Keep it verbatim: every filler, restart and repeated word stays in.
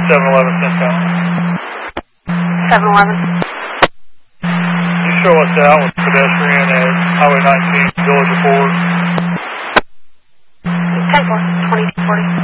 seven eleven Central. seven eleven. You show us out with pedestrian at Highway nineteen, Village of Ford. ten four, twenty-two forty.